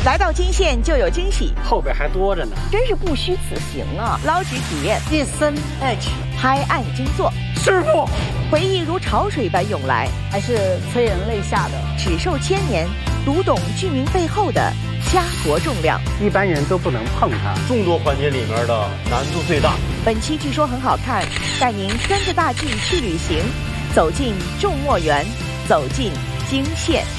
来到金县就有惊喜， 后边还多着呢， 真是不虚此行啊！捞局体验， 一生爱情， 拍案惊作， 师傅， 回忆如潮水般涌来， 还是催人泪下的。 只受千年，读懂剧名背后的家国重量， 一般人都不能碰它。 众多环节里面的难度最大。 本期据说很好看，带您跟着大剧去旅行，走进众墨园，走进金县。